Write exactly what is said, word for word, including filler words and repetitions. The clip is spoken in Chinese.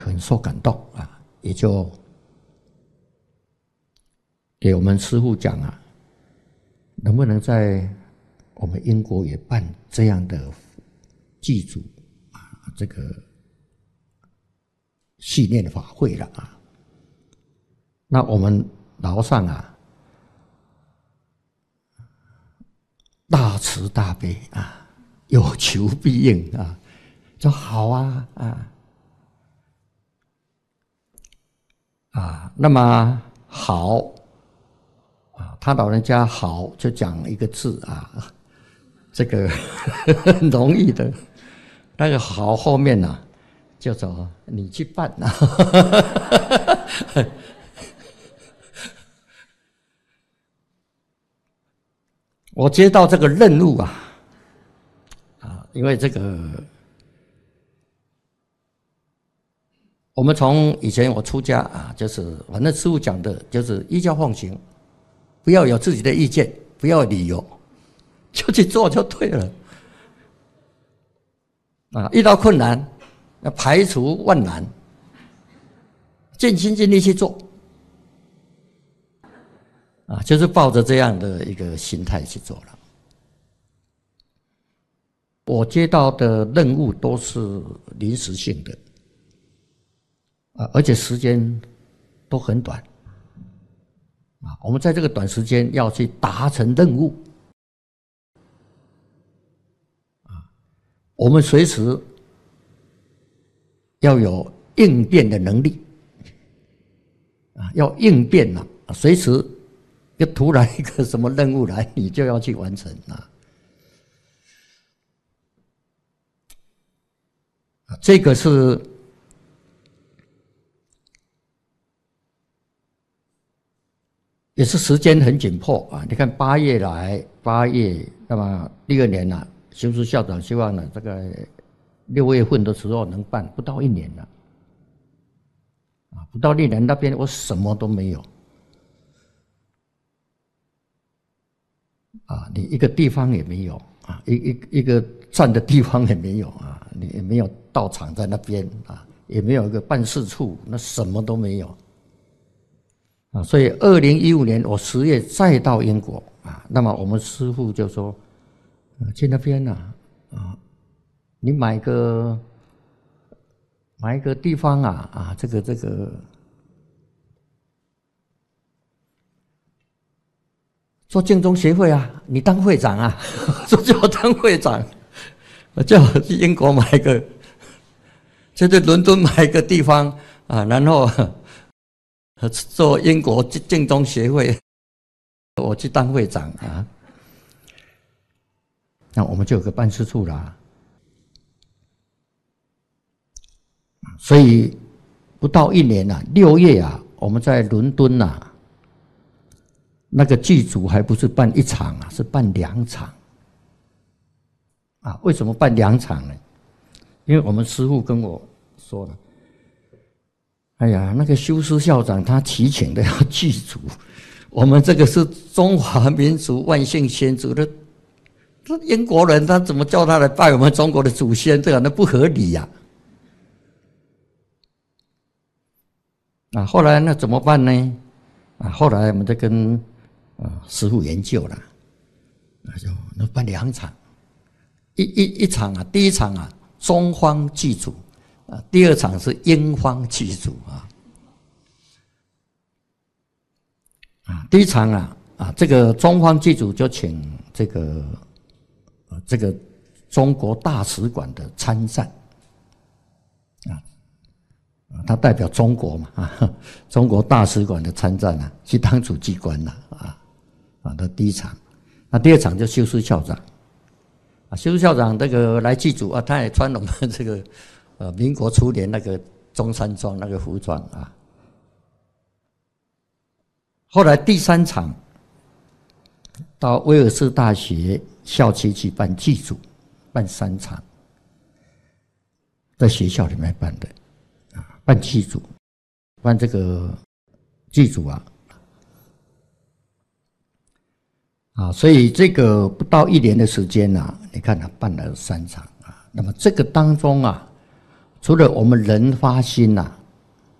很受感动啊，也就给我们师父讲啊，能不能在我们英国也办这样的祭祖啊，这个系念法会了啊？那我们劳上啊，大慈大悲啊，有求必应啊，说好啊啊啊，那么好啊，他老人家好就讲一个字啊，这个很容易的，那个好后面呢、啊，叫做你去办啊。我接到这个任务啊，啊，因为这个，我们从以前我出家啊，就是反正师父讲的，就是依教奉行，不要有自己的意见，不要有理由，就去做就对了。啊，遇到困难要排除万难，尽心尽力去做。啊，就是抱着这样的一个心态去做了。我接到的任务都是临时性的，啊，而且时间都很短。啊，我们在这个短时间要去达成任务，啊，我们随时要有应变的能力，啊，要应变呐，随时。就突然一个什么任务来，你就要去完成啊！这个是也是时间很紧迫啊！你看八月来，八月那么第二年了、啊，修师校长希望呢，这个六月份的时候能办，不到一年了啊！不到一年那边我什么都没有。啊，你一个地方也没有啊，一一一个站的地方也没有啊，你也没有道场在那边啊，也没有一个办事处，那什么都没有啊。所以二零一五年我十月再到英国啊，那么我们师父就说，啊、去那边呐 啊, 啊，你买个买一个地方啊啊，这个这个。做净宗协会啊，你当会长啊，说叫我当会长，我叫我去英国买一个，就在伦敦买一个地方啊，然后做英国净宗协会，我去当会长啊，那我们就有个办事处啦。所以不到一年啊，六月啊，我们在伦敦啊。那个祭祖还不是办一场啊，是办两场啊！为什么办两场呢？因为我们师父跟我说了，哎呀，那个修师校长他提请的要祭祖，我们这个是中华民族万姓先祖的，这英国人他怎么叫他来拜我们中国的祖先？这样那不合理呀！啊，后来那怎么办呢？啊，后来我们在跟啊，师父研究了，那就那办两场，一一一场啊，第一场啊，中方祭祖啊，第二场是英方祭祖啊。啊，第一场啊啊，这个中方祭祖就请这个呃这个中国大使馆的参赞啊啊，他代表中国嘛啊，中国大使馆的参赞啊，去当主祭官了啊。啊，那第一场，那第二场就修师校长，啊，修师校长这个来祭祖啊，他也穿我们这个呃民国初年那个中山装那个服装啊。后来第三场到威尔士大学校区去办祭祖，办三场，在学校里面办的啊，办祭祖，办这个祭祖啊。啊，所以这个不到一年的时间啊，你看他办了三场啊。那么这个当中啊， 除了我们人发心呐、啊，